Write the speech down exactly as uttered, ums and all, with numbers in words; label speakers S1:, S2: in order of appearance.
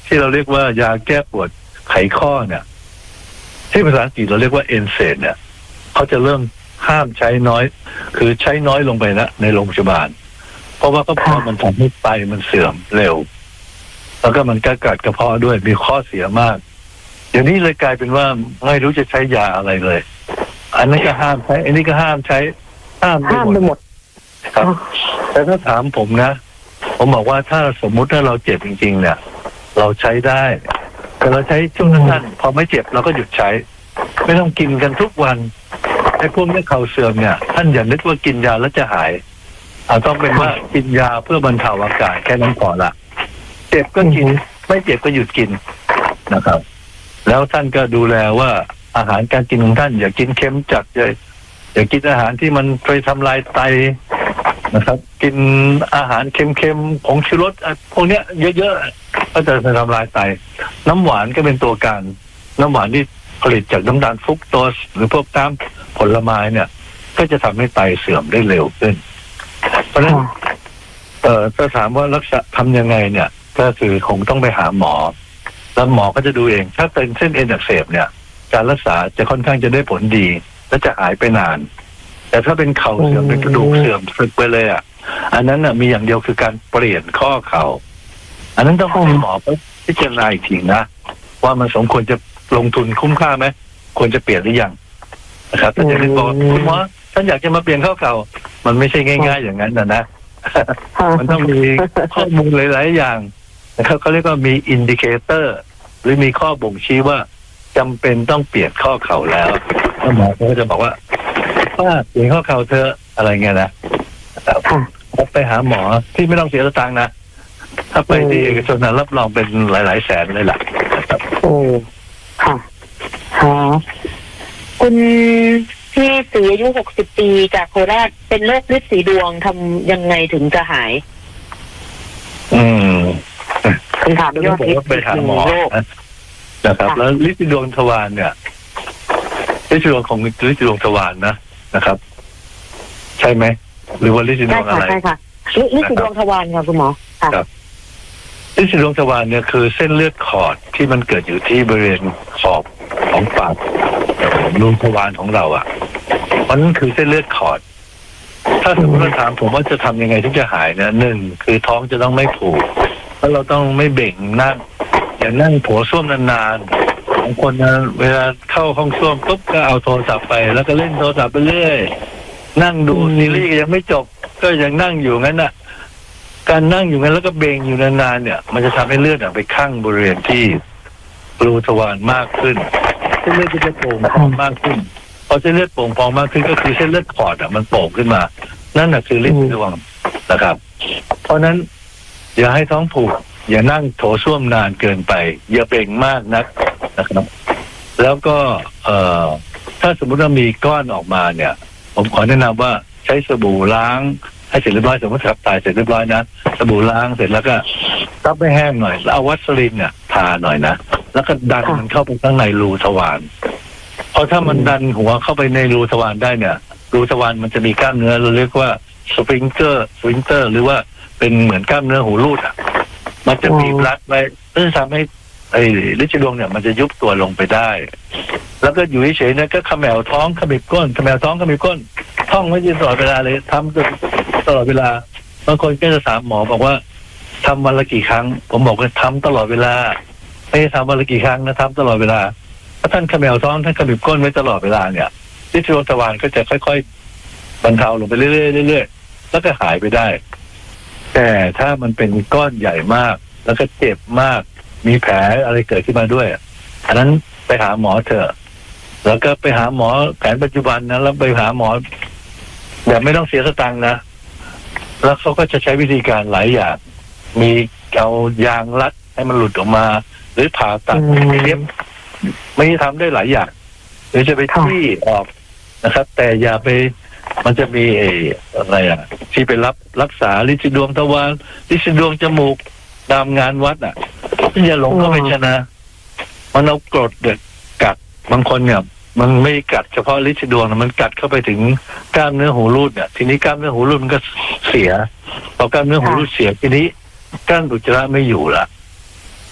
S1: ที่เราเรียกว่ายาแก้ปวดไขข้อเนี่ยที่ภาษาอังกฤษเราเรียกว่าเอนเซดเนี่ยเขาจะเริ่มห้ามใช้น้อยคือใช้น้อยลงไปนะในโรงพยาบาลเพราะว่าก็เพราะมันทำให้ไตมันเสื่อมเร็วแล้วก็มันก็กัดกระเพาะด้วยมีข้อเสียมากเดี๋ยวนี้เลยกลายเป็นว่าไม่รู้จะใช้ยาอะไรเลยอันนั้นก็ห้ามใช้อันนี้ก็ห้ามใช้ห้ามไปหมดครับแต่ถ้าถามผมนะผมบอกว่าถ้าสมมุติถ้าเราเจ็บจริงๆเนี่ยเราใช้ได้แต่เราใช้ช่วงสั้นๆพอไม่เจ็บเราก็หยุดใช้ไม่ต้องกินกันทุกวันไอ้พวกนี้เข่าเสื่อมเนี่ยท่านอย่านึกว่ากินยาแล้วจะหายเอาต้องเป็นว่ากินยาเพื่อบรรเทาอาการแค่นั้นพอละเจ็บก็กินไม่เจ็บก็หยุดกินนะครับแล้วท่านก็ดูแลว่าอาหารการกินของท่านอย่ากินเค็มจัดเลยอย่ากินอาหารที่มันไปทำลายไตนะครับกินอาหารเค็มๆผงชูรสพวกเนี้ยเยอะๆก็จะทำลายไตน้ำหวานก็เป็นตัวการน้ำหวานที่ผลิตจากน้ำตาลฟรุกโตสหรือพวกน้ำผลไม้เนี่ยก็จะทำให้ไตเสื่อมได้เร็วขึ้นเพราะฉะนั้นเอ่อถ้าถามว่ารักษาทำยังไงเนี่ยก็คือคงต้องไปหาหมอแล้วหมอก็จะดูเองถ้าเป็นเส้นเอ็นอักเสบเนี่ยการรักษาจะค่อนข้างจะได้ผลดีและจะหายไปนานแต่ถ้าเป็นเข่าเสื่อมเป็นกระดูกเสื่อมสึกไปเลยอ่ะอันนั้นน่ะมีอย่างเดียวคือการเปลี่ยนข้อเข่าอันนั้นต้องให้หมอพิจารณาอีกทีนะว่ามันสมควรจะลงทุนคุ้มค่าไหมควรจะเปลี่ยนหรือยังนะครับแต่จะบอกคุณหมอท่านอยากจะมาเปลี่ยนข้อเข่ามันไม่ใช่ง่ายๆอย่างนั้นนะนะมันต้องมีข้อมูลหลายๆอย่างนะครับเขาเรียกว่ามีอินดิเคเตอร์หรือมีข้อบ่งชี้ว่าจำเป็นต้องเปลี่ยนข้อเข่าแล้วแล้วหมอเขาก็จะบอกว่าป้าเปลี่ยนข้อเข่าเธออะไรเงี้ยนะไปหาหมอที่ไม่ต้องเสียตังค์นะถ้าไปที่เอกชนนะรับรองเป็นหลายๆแสนเลยล่ะ
S2: โอ้ค่ะค่ะคุณพี่สีอายุหกสิบปีจากโคราชเป็นโรคฤทธิ์สีดวงทำยังไงถึงจะหาย
S1: อืม
S2: คำถามยอดฮิต
S1: ไปหาหมอนะครับแล้วฤทธิ์ดวงทวารเนี่ยฤทธิ์ดวงของฤทธิ์ดวงทวารนะนะครับใช่ไหมหรือว่าฤทธิ์ดวงอะไร
S2: ใช่ค่ะฤทธิ์ดวงทวารค่ะคุณหมอ
S1: ครับฤทธิ์ดวงทวารเนี่ยคือเส้นเลือดขอดที่มันเกิดอยู่ที่บริเวณขอบของปากรูทวารของเราอ่ะมันคือเส้นเลือดขอดถ้าสมมติว่าถามผมว่าจะทำยังไงถึงจะหายนะหนึ่งคือท้องจะต้องไม่ผูกแล้วเราต้องไม่เบ่งนั่งอย่านั่งโผส้วมนานๆบางคนนะเวลาเข้าห้องส้วมปุ๊บก็เอาโทรศัพท์ไปแล้วก็เล่นโทรศัพท์ไปเรื่อยนั่งดูซีรีส์ยังไม่จบก็ยังนั่งอยู่งั้นน่ะการนั่งอยู่งั้นแล้วก็เบ่งอยู่นานๆเนี่ยมันจะทำให้เลือดไปข้างบริเวณที่รูทวารมากขึ้นเส้นเลือดจะโป่งพองมากขึ้นพอเส้นเลือดโป่งพองมากขึ้นก็คือเส้นเลือดขอดอ่ะมันโป่งขึ้นมานั่นน่ะคือฤทธิ์ดวงนะครับเพราะนั้นอย่าให้ท้องผูกอย่านั่งโถส้วมนานเกินไปอย่าเบ่งมากนักนะครับแล้วก็เอ่อถ้าสมมติว่ามีก้อนออกมาเนี่ยผมขอแนะนำว่าใช้สบู่ล้างให้เสร็จเรียบร้อยสมมติขับถ่ายเสร็จเรียบร้อยนะสบู่ล้างเสร็จแล้วก็ซับให้แห้งหน่อยแล้วเอาวัสลินเนี่ยทาหน่อยนะแล้วก็ดันมันเข้าไปข้างในรูทวารเพราะถ้ามันดันหัวเข้าไปในรูทวารได้เนี่ยรูทวารมันจะมีกล้ามเนื้อเราเรียกว่าสฟิงเกอร์สฟิงเกอร์หรือว่าเป็นเหมือนกล้ามเนื้อหูรูดอ่ะมันจะบีบรัดไว้เพื่อทำให้ไอ้ฤทธิ์ดวงเนี่ยมันจะยุบตัวลงไปได้แล้วก็อยู่เฉยๆเนี่ยก็ขมวท้องขมิบก้นขมวท้องขมิบก้นท่องไว้ตลอดเวลาเลยทำตลอดเวลาบางคนก็จะถามหมอบอกว่าทำวันละกี่ครั้งผมบอกว่าทำตลอดเวลาไม่ได้ทำวันละกี่ครั้งนะทำตลอดเวลาถ้าท่านขมวท้องท่านขมิบก้นไว้ตลอดเวลาเนี่ยฤทธิ์ดวงทวารก็จะค่อยๆบรรเทาลงไปเรื่อยๆเรื่อยๆแล้วก็หายไปได้แต่ถ้ามันเป็นก้อนใหญ่มากแล้วก็เจ็บมากมีแผลอะไรเกิดขึ้นมาด้วยอันนั้นไปหาหมอเถอะแล้วก็ไปหาหมอแผนปัจจุบันนะแล้วไปหาหมอแบบไม่ต้องเสียสตังค์นะแล้วเขาก็จะใช้วิธีการหลายอย่างมีเอายางรัดให้มันหลุดออกมาหรือผ่าตัดเย็บไม่ทำได้หลายอย่างหรือจะไปที่ออกนะครับแต่อย่าไปมันจะมีอะไรอ่ะที่ไปรับรักษาฤทธิ์ดวงทวารฤทธิ์ดวงจมูกตามงานวัดอ่ะอย่าหลงเข้าไปชนะมันเอากรดเด็กกัดบางคนเนี่ยมันไม่กัดเฉพาะฤทธิ์ดวงมันกัดเข้าไปถึงกล้ามเนื้อหูรูดเนี่ยทีนี้กล้ามเนื้อหูรูดมันก็เสียพอกล้ามเนื้อหูรูดเสียทีนี้กั้นอุจจาระไม่อยู่ละ